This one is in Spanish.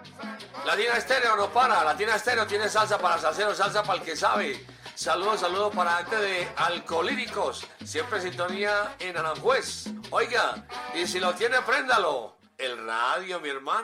Latina Estéreo no para. Latina Estéreo tiene salsa para salsero, salsa para el que sabe. Saludos para gente de Alcolíricos. Siempre en sintonía en Aranjuez. Oiga, y si lo tiene, préndalo. El radio, mi hermano.